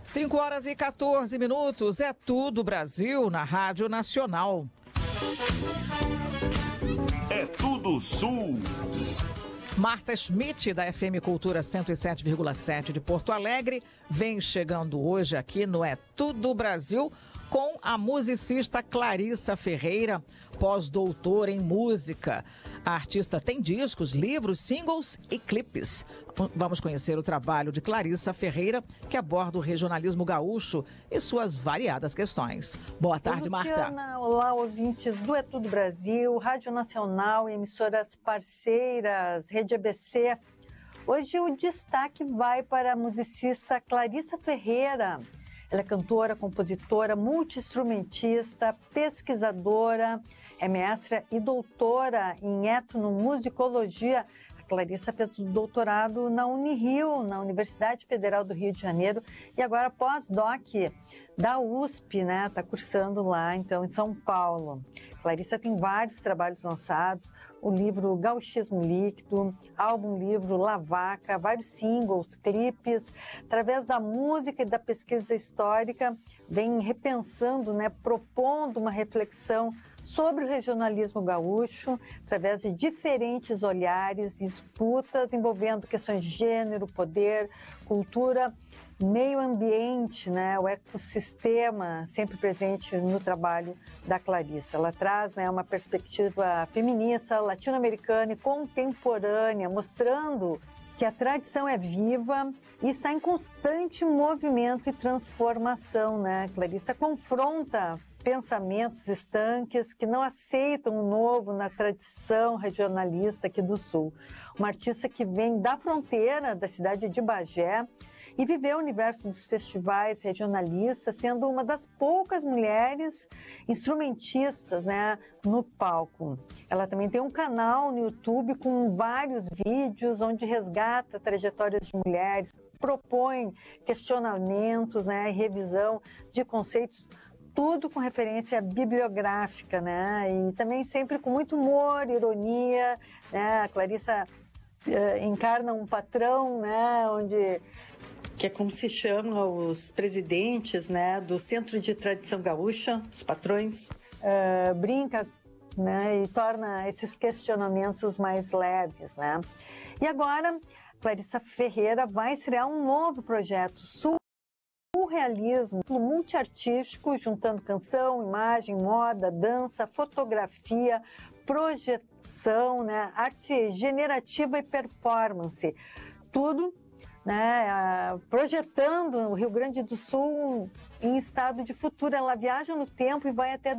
5h14, é tudo Brasil na Rádio Nacional. É tudo Sul. Marta Schmidt, da FM Cultura 107,7 de Porto Alegre, vem chegando hoje aqui no É Tudo Brasil com a musicista Clarissa Ferreira, pós-doutora em música. A artista tem discos, livros, singles e clipes. Vamos conhecer o trabalho de Clarissa Ferreira, que aborda o regionalismo gaúcho e suas variadas questões. Boa tarde, Marta. Olá, ouvintes do É Tudo Brasil, Rádio Nacional, emissoras parceiras, Rede ABC. Hoje o destaque vai para a musicista Clarissa Ferreira. Ela é cantora, compositora, multi-instrumentista, pesquisadora, é mestra e doutora em etnomusicologia. A Clarissa fez o doutorado na Unirio, na Universidade Federal do Rio de Janeiro, e agora pós-doc da USP, né? Está cursando lá, então, em São Paulo. Clarissa tem vários trabalhos lançados, o livro Gauchismo Líquido, álbum-livro La Vaca, vários singles, clipes. Através da música e da pesquisa histórica, vem repensando, né, propondo uma reflexão sobre o regionalismo gaúcho, através de diferentes olhares, disputas envolvendo questões de gênero, poder, cultura, meio ambiente, né, o ecossistema sempre presente no trabalho da Clarissa. Ela traz, né, uma perspectiva feminista, latino-americana e contemporânea, mostrando que a tradição é viva e está em constante movimento e transformação, né? Clarissa confronta pensamentos estanques que não aceitam o novo na tradição regionalista aqui do Sul. Uma artista que vem da fronteira da cidade de Bagé e viveu o universo dos festivais regionalistas, sendo uma das poucas mulheres instrumentistas, né, no palco. Ela também tem um canal no YouTube com vários vídeos onde resgata trajetórias de mulheres, propõe questionamentos, né, e revisão de conceitos, tudo com referência bibliográfica, né? E também sempre com muito humor, ironia, né? A Clarissa encarna um patrão, né? Que é como se chama os presidentes, né? Do Centro de Tradição Gaúcha, os patrões. Brinca, né? E torna esses questionamentos mais leves, né? E agora, Clarissa Ferreira vai estrear um novo projeto, Surrealismo multiartístico, juntando canção, imagem, moda, dança, fotografia, projeção, né, arte generativa e performance. Tudo, né, projetando o Rio Grande do Sul em estado de futuro. Ela viaja no tempo e vai até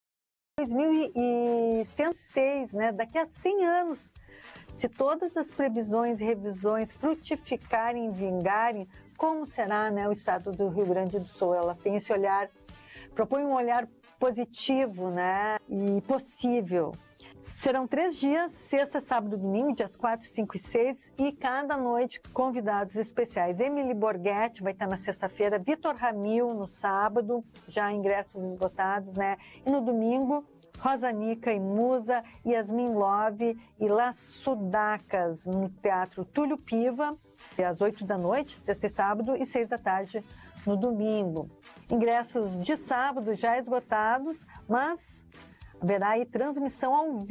2106, né, daqui a 100 anos. Se todas as previsões e revisões frutificarem e vingarem, como será, né, o estado do Rio Grande do Sul? Ela tem esse olhar, propõe um olhar positivo, né, e possível. Serão 3 dias, sexta, sábado e domingo, dias 4, 5 e 6, e cada noite convidados especiais. Emily Borghetti vai estar na sexta-feira, Vitor Ramil no sábado, já ingressos esgotados, né, e no domingo, Rosanica e Musa, Yasmin Love e Las Sudacas no Teatro Túlio Piva, às 8 da noite, sexta e sábado, e 6 da tarde no domingo. Ingressos de sábado já esgotados, mas haverá aí transmissão ao